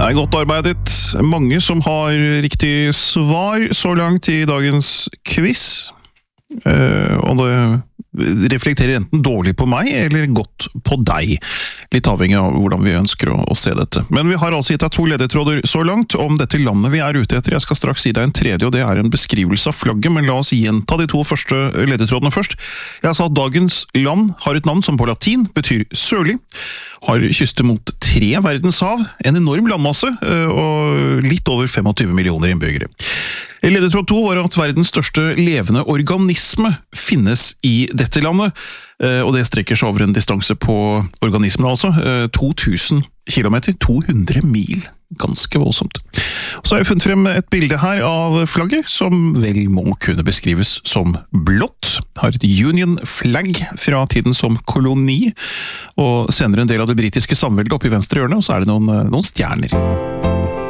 Godt arbeidet. Mange som har riktig svar så langt I dagens quiz. Og det reflekterer enten dårlig på meg eller godt på deg. Litt avhengig av hvordan vi ønsker å se dette. Men vi har altså gitt deg 2 ledetråder så langt om dette landet vi ute etter. Jeg skal straks gi deg en tredje, og det en beskrivelse av flagget, men la oss gjenta de 2 første ledetrådene først. Jeg sa at dagens land har et navn som på latin betyr sørlig, har kyster mot 3 verdenshav, en enorm landmasse og litt over 25 millioner innbyggere. Ledetråd 2 var at verdens største levende organisme finnes I dette landet, og det strekker seg over en distanse på organismen, altså 2000 kilometer, 200 mil, ganske voldsomt. Så har jeg funnet frem et bilde her av flagget, som vel må kunne beskrives som blått. Har et Union Flag fra tiden som koloni, og senere en del av det britiske samveldet oppe I venstre hjørne, og så det noen stjerner.